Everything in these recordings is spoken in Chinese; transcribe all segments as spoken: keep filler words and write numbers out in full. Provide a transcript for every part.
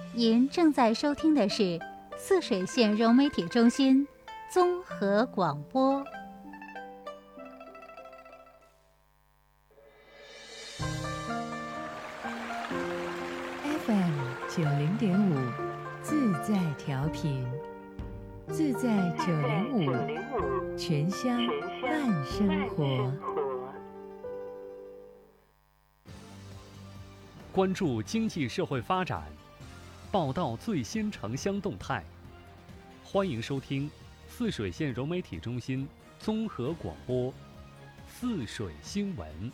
您正在收听的是泗水县融媒体中心综合广播。 F M 九零点五，自在调频，自在九零五，全乡慢生活。 关注经济社会发展，报道最新城乡动态。欢迎收听泗水县融媒体中心综合广播泗水新闻。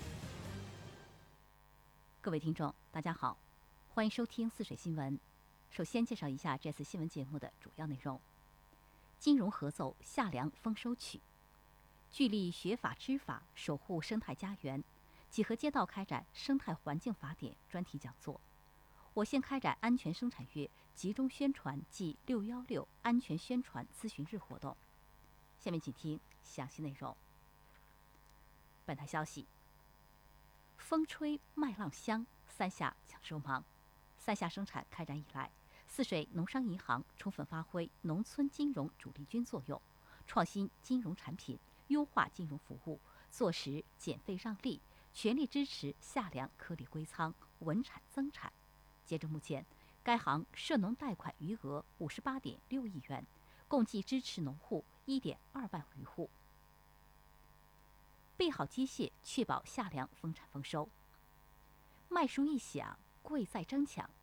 各位听众，大家好，欢迎收听泗水新闻。首先介绍一下这次新闻节目的主要内容：金融合奏夏粮丰收曲，聚力学法知法，守护生态家园。几何街道开展生态环境法典专题讲座，我县开展安全生产月集中宣传暨六一六安全宣传咨询日活动。下面请听详细内容。本台消息：风吹麦浪香，三下抢收忙。三下生产开展以来，泗水农商银行充分发挥农村金融主力军作用，创新金融产品，优化金融服务，做实减费让利，全力支持夏粮颗粒归仓，稳产增产。截至目前，该行涉农贷款余额五十八点六亿元，共计支持农户一点二万余户。备好机械，确保夏粮丰产丰收。麦熟一响，贵在争抢，